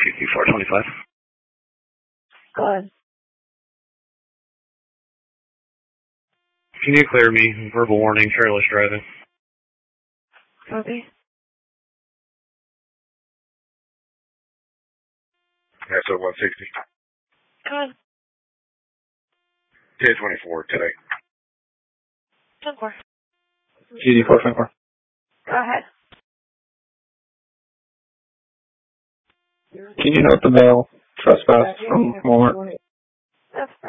5425. Go ahead. Can you clear me? Verbal warning, careless driving. Okay. Yeah, so 160. Go ahead. 1024 today. 10-4. GD 424. Go ahead. Can you note the mail trespass from Walmart? That's